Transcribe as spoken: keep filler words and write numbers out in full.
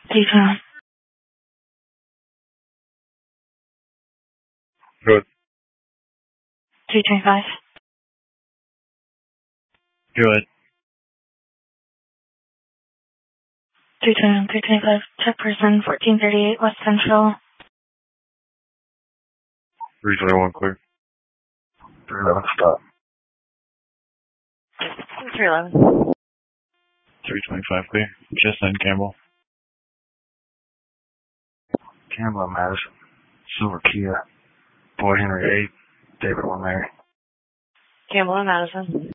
Detail. Good. three twenty-five. Good. three twenty-one, three twenty-five. Check person, fourteen thirty-eight West Central. three twenty-one clear. three eleven stop. three eleven. three twenty-five clear. Just send Campbell. Campbell Madison. Silver Kia. Boy Henry eight. David one Mary. Campbell and Madison.